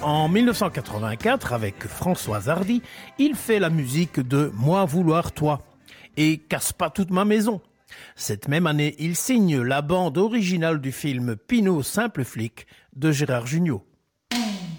En 1984, avec Françoise Hardy, il fait la musique de Moi vouloir toi et Casse pas toute ma maison. Cette même année, il signe la bande originale du film Pinot Simple Flic de Gérard Jugnot.